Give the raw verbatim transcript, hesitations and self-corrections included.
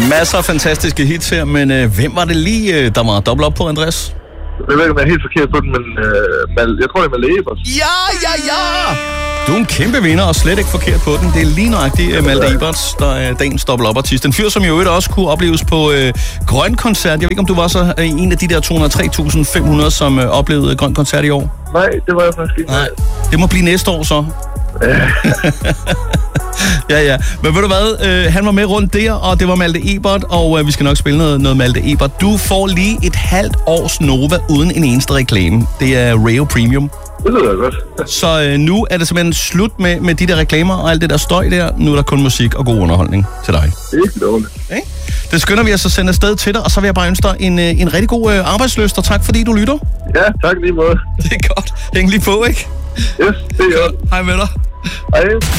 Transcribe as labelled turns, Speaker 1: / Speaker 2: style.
Speaker 1: Masser af fantastiske hits her, men øh, hvem var det lige, øh, der var dobbelt op på, Andreas?
Speaker 2: Jeg ved ikke, om jeg er helt forkert på den, men øh, Mal, jeg tror, det er Malte Ebert.
Speaker 1: Ja, ja, ja! Du er en kæmpe vinder, og slet ikke forkert på den. Det er lige nøjagtigt uh, Malte Ebert, der er dagens dobbelt op artist. En fyr, som i øvrigt også kunne opleves på øh, Grøn Koncert. Jeg ved ikke, om du var så øh, en af de der to hundrede og tre tusind fem hundrede, som øh, oplevede Grøn Koncert i år?
Speaker 2: Nej, det var jeg faktisk ikke.
Speaker 1: Nej, det må blive næste år så. Ja, ja. Men ved du hvad? Øh, han var med rundt der, og det var Malte Ebert, og øh, vi skal nok spille noget, noget Malte Ebert. Du får lige et halvt års Nova uden en eneste reklame. Det er Rayo Premium.
Speaker 2: Det lyder godt.
Speaker 1: Så øh, nu er det simpelthen slut med, med de der reklamer og alt det der støj der. Nu er der kun musik og god underholdning til dig.
Speaker 2: Det er ikke dårligt.
Speaker 1: Okay? Det skynder vi os at sende afsted til dig, og så vil jeg bare ønske dig en, øh, en rigtig god øh, arbejdslyst, og tak fordi du lytter.
Speaker 2: Ja, tak lige måde.
Speaker 1: Det er godt. Hæng lige på, ikke?
Speaker 2: Yes, det er godt.
Speaker 1: Hej med dig.
Speaker 2: Hej.